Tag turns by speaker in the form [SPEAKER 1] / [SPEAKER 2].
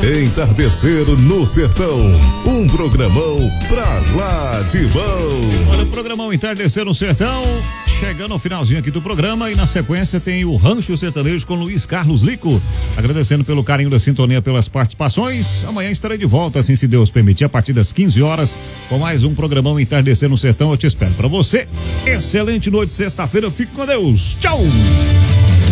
[SPEAKER 1] Entardecer no Sertão, um programão pra lá de bom.
[SPEAKER 2] Olha, o programão Entardecer no Sertão, chegando ao finalzinho aqui do programa, e na sequência tem o Rancho Sertanejo com Luiz Carlos Lico, agradecendo pelo carinho da sintonia, pelas participações. Amanhã estarei de volta, assim se Deus permitir, a partir das 15 horas, com mais um programão Entardecer no Sertão. Eu te espero. Pra você, excelente noite de sexta-feira, fique com Deus, tchau!